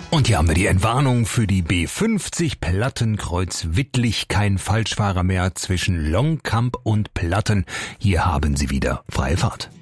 Und hier haben wir die Entwarnung für die B50 Plattenkreuz Wittlich. Kein Falschfahrer mehr zwischen Longkamp und Platten. Hier haben Sie wieder freie Fahrt.